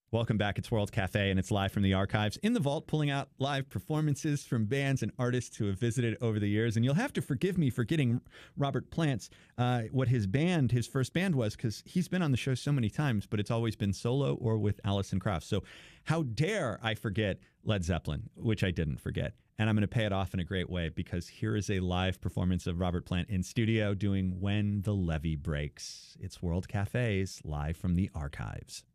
Welcome back. It's World Cafe, and it's live from the archives in the vault, pulling out live performances from bands and artists who have visited over the years. And you'll have to forgive me for getting Robert Plant's what his first band was, because he's been on the show so many times, but it's always been solo or with Alison Krauss. So how dare I forget Led Zeppelin, which I didn't forget. And I'm going to pay it off in a great way, because here is a live performance of Robert Plant in studio doing When the Levee Breaks. It's World Cafes, live from the archives.